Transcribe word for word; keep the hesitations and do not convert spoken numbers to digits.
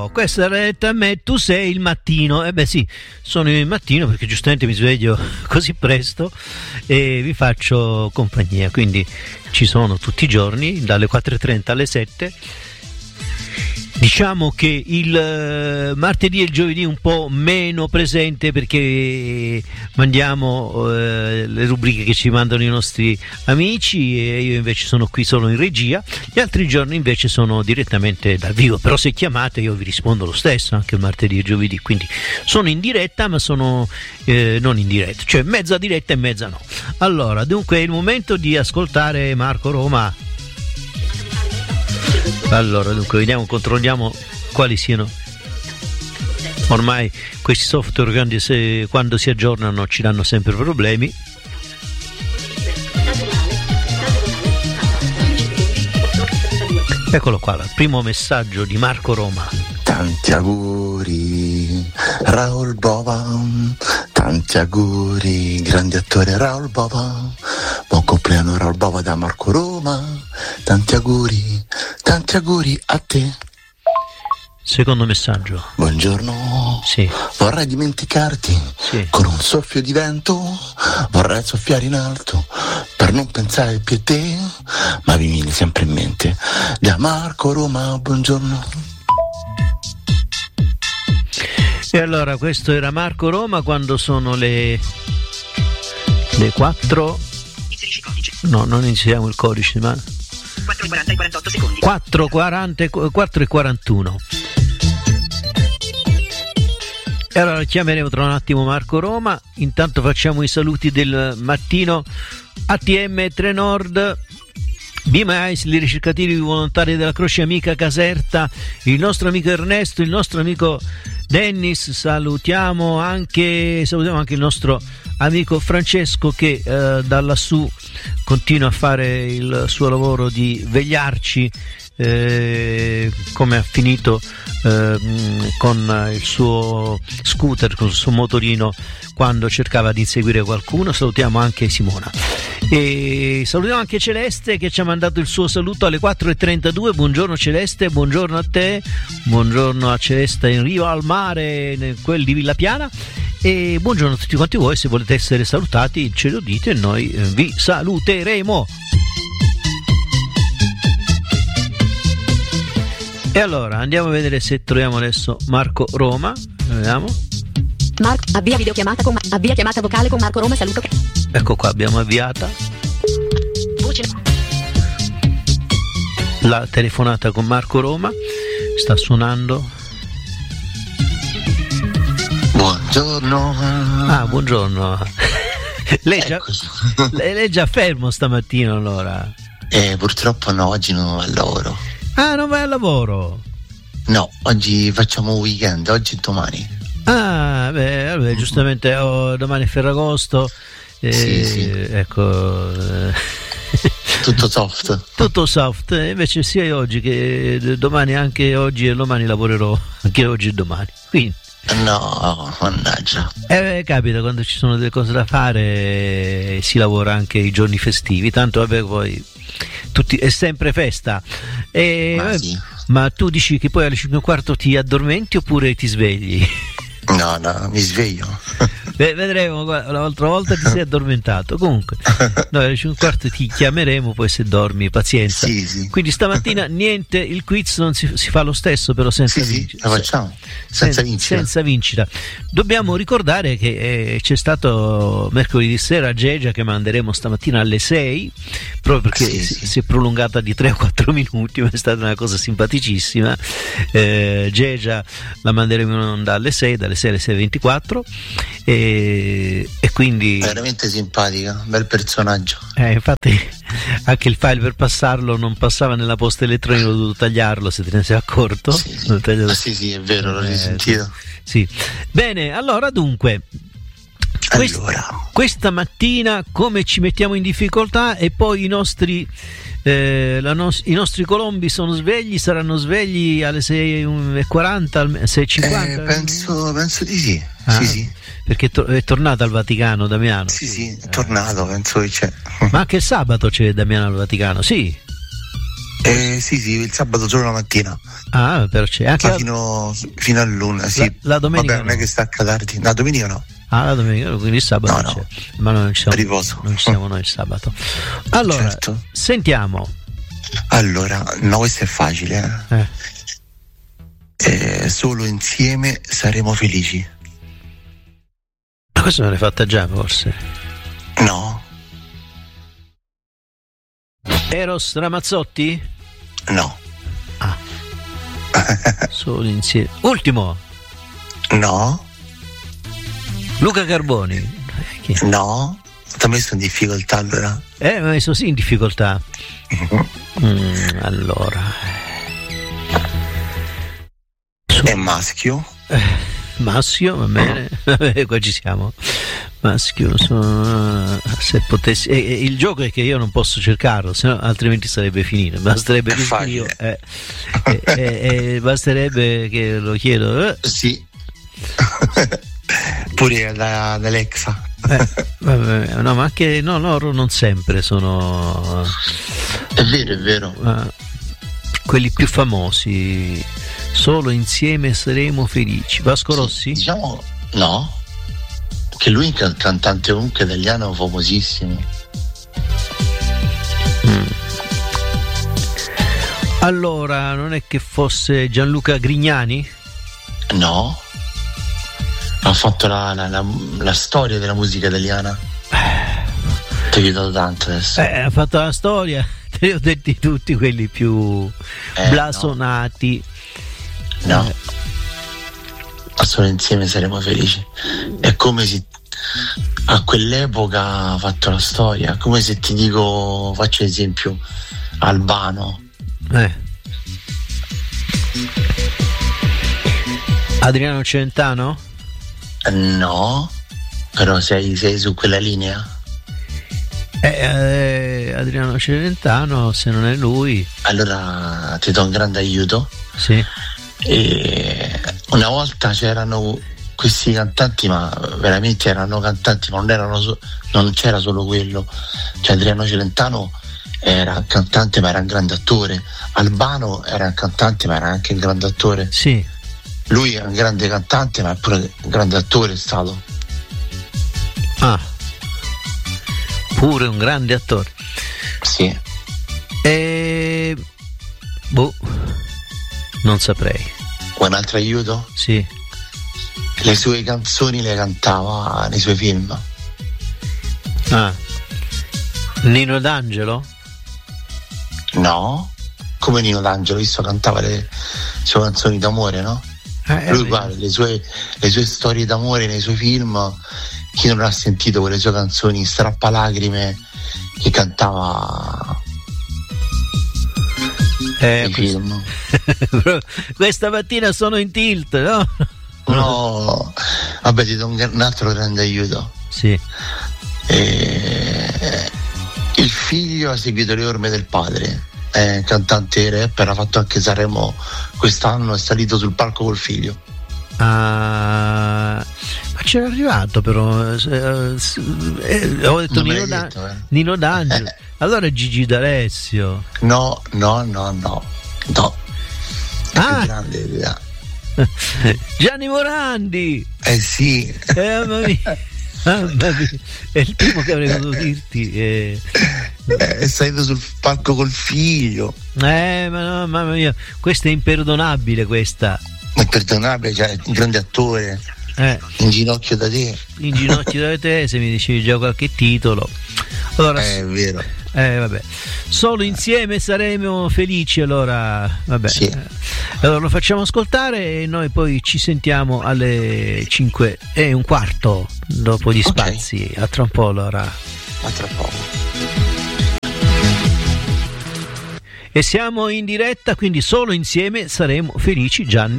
Oh, questa è retta a me, tu sei il mattino. Eh beh sì, sono il mattino perché giustamente mi sveglio così presto e vi faccio compagnia, quindi ci sono tutti i giorni dalle quattro e trenta alle sette. Diciamo che il uh, martedì e il giovedì un po' meno presente perché mandiamo uh, le rubriche che ci mandano i nostri amici e io invece sono qui solo in regia. Gli altri giorni invece sono direttamente dal vivo, però se chiamate io vi rispondo lo stesso anche il martedì e il giovedì, quindi sono in diretta ma sono eh, non in diretta, cioè mezza diretta e mezza no. Allora, dunque è il momento di ascoltare Marco Roma. Allora, dunque, vediamo, controlliamo quali siano. Ormai questi software quando si, quando si aggiornano ci danno sempre problemi. Eccolo qua, il primo messaggio di Marco Roma. Tanti auguri Raoul Bova, tanti auguri grande attore Raoul Bova, buon compleanno Raoul Bova da Marco Roma, tanti auguri, tanti auguri a te. Secondo messaggio. Buongiorno. Sì. Vorrei dimenticarti. Sì. Con un soffio di vento vorrei soffiare in alto per non pensare più a te, ma mi vieni sempre in mente da Marco Roma. Buongiorno. E allora questo era Marco Roma quando sono le le quattro. Inserisci codice. No, non inseriamo il codice, ma quattro e quaranta e quarantotto secondi. quattro e quaranta quattro e quarantuno. E allora chiameremo tra un attimo Marco Roma. Intanto facciamo i saluti del mattino. A T M tre Nord, B M I, i ricercativi volontari della Croce Amica Caserta, il nostro amico Ernesto, il nostro amico Dennis, salutiamo anche, salutiamo anche il nostro amico Francesco che eh, da lassù continua a fare il suo lavoro di vegliarci, eh, come ha finito eh, con il suo scooter, con il suo motorino quando cercava di inseguire qualcuno. Salutiamo anche Simona e salutiamo anche Celeste che ci ha mandato il suo saluto alle quattro e trentadue. Buongiorno Celeste, buongiorno a te, buongiorno a Celeste in riva al mare, quel di Villa Piana, e buongiorno a tutti quanti voi. Se volete essere salutati ce lo dite e noi vi saluteremo. E allora andiamo a vedere se troviamo adesso Marco Roma. Vediamo. Marco, avvia videochiamata con avvia chiamata vocale con Marco Roma, saluto. Ecco qua, abbiamo avviata Voce. la telefonata con Marco Roma, sta suonando. Buongiorno. Ah, buongiorno. lei, già, lei, lei è già fermo stamattina allora? Eh, purtroppo no, oggi non va al lavoro. Ah, non vai al lavoro? No, oggi facciamo weekend, oggi e domani. Ah, beh, vabbè, giustamente oh, domani è Ferragosto. Eh, sì, sì. Ecco. Eh. Tutto soft. Tutto soft, invece sia oggi che domani, anche oggi e domani lavorerò, anche oggi e domani. Quindi. No, mannaggia. Eh, capita quando ci sono delle cose da fare, si lavora anche i giorni festivi, tanto vabbè poi tutti, è sempre festa. E, ma, sì. Ma tu dici che poi alle cinque e un quarto ti addormenti oppure ti svegli? No, no, mi sveglio. Beh, vedremo, l'altra volta ti sei addormentato. Comunque noi alle cinque e un quarto ti chiameremo, poi se dormi pazienza. Sì, sì. Quindi stamattina niente, il quiz non si, si fa lo stesso però senza sì, vincita. Sì, lo facciamo senza vincita. Senza vincita. Dobbiamo ricordare che eh, c'è stato mercoledì sera Gegia che manderemo stamattina alle sei, proprio perché sì, si, sì. si è prolungata di tre o quattro minuti, ma è stata una cosa simpaticissima. eh, Gegia la manderemo in onda alle sei, dalle sei alle sei e ventiquattro, e, e quindi veramente simpatica, bel personaggio. Eh, infatti anche il file per passarlo non passava nella posta elettronica, ho dovuto tagliarlo, se te ne sei accorto. Sì, sì, ah, sì, sì, è vero, l'ho risentito. Eh, sì. Bene, allora dunque quest- allora. questa mattina come ci mettiamo in difficoltà e poi i nostri eh, la nos- i nostri colombi sono svegli, saranno svegli alle sei e quaranta, sei e cinquanta? Eh, penso, penso di sì. Ah, sì, sì. Perché è, to- è tornato al Vaticano Damiano. Sì, sì, è tornato, penso che c'è. Ma anche il sabato c'è Damiano al Vaticano, sì. Eh, sì, sì, il sabato solo la mattina. Ah, però c'è anche Ma la, fino, fino a luna, sì. la, la domenica. Vabbè, non è no. che stacca tardi. La domenica no. Ah, la domenica, quindi il sabato No, non no. c'è. Ma noi non ci siamo, Riposo. non ci siamo noi il sabato. Allora, Certo. sentiamo. Allora, no, questo è facile. Eh. Eh. Eh, solo insieme saremo felici. Ma questo me l'hai fatta già, forse. No, Eros Ramazzotti? no, Solo insieme. Ultimo, no, Luca Carboni. Eh, chi? no. Ti ho messo in difficoltà allora. Eh, mi ha messo sì in difficoltà. Mm, allora. È maschio. Eh, maschio, va bene. Vabbè, qua ci siamo. Maschio, sono, se potessi. Eh, eh, il gioco è che io non posso cercarlo, sennò altrimenti sarebbe finito. Basterebbe È che facile. io. Eh, eh, eh, eh, basterebbe che lo chiedo. Eh, Sì. Pure da, da Alexa. eh, vabbè, no, ma anche no, loro non sempre sono. È vero, è vero. Uh, quelli più famosi. Solo insieme saremo felici. Vasco Rossi? Diciamo no. Che lui è un cantante comunque italiano famosissimo. Mm. Allora, non è che fosse Gianluca Grignani? No. Ha fatto la, la, la, la storia della musica italiana. Ti chiedo tanto adesso. Eh, ha fatto la storia, te li ho detti tutti quelli più Eh, blasonati. No. Eh, Ma solo insieme saremo felici. È come se a quell'epoca ha fatto la storia. Come se ti dico, faccio esempio, Albano. eh. Adriano Celentano? No, però sei, sei su quella linea. Eh, eh, Adriano Celentano, se non è lui. Allora ti do un grande aiuto. Sì. E una volta c'erano questi cantanti, ma veramente erano cantanti, ma non erano so- non c'era solo quello. Cioè Adriano Celentano era un cantante ma era un grande attore. Albano era un cantante ma era anche un grande attore. Sì. Lui è un grande cantante ma è pure un grande attore è stato. Ah. Pure un grande attore. Sì. E... boh. Non saprei. Vuoi un altro aiuto? Sì. Le sue canzoni le cantava nei suoi film. Ah. Nino D'Angelo? No? Come Nino D'Angelo, visto cantava le sue canzoni d'amore, no? Eh, Lui eh, guarda, le sue, le sue storie d'amore nei suoi film, chi non ha sentito quelle sue canzoni strappalacrime che cantava eh, nei questo- film? Questa mattina sono in tilt, no? No, vabbè, ti do un, un altro grande aiuto. Sì. Eh, il figlio ha seguito le orme del padre, è cantante rapper, ha fatto anche Sanremo quest'anno, è salito sul palco col figlio. Ah, ma c'era arrivato però. eh, eh, ho detto Non me Nino, l'hai Da- detto, eh. Nino D'Angelo. Eh. Allora Gigi D'Alessio. No, no, no, no, no. È Ah. più grande di là. Gianni Morandi. Eh sì. Eh, mamma mia. Mamma mia. È il primo che avrei potuto dirti. Eh, È salito sul palco col figlio. eh ma no, mamma mia, questa è imperdonabile questa. Ma perdonabile, cioè un grande attore, Eh, in ginocchio da te. in ginocchio da te, se mi dicevi già qualche titolo. Allora, Eh, è vero. eh, vabbè. Solo insieme saremo felici, allora vabbè. Sì. Eh, allora lo facciamo ascoltare e noi poi ci sentiamo alle cinque e un quarto dopo gli Ok. spazi. A tra un po' allora. Ma tra poco. E siamo in diretta, quindi solo insieme saremo felici, Gianni.